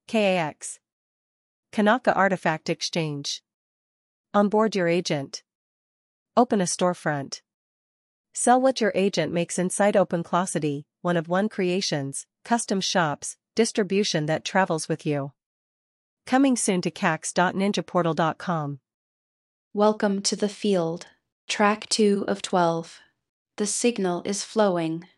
KAX. Kanaka Artifact Exchange. Onboard your agent. Open a storefront. Sell what your agent makes inside OpenClosity, one-of-one creations, custom shops, distribution that travels with you. Coming soon to cax.ninjaportal.com. Welcome to the field. Track 2 of 12. The signal is flowing.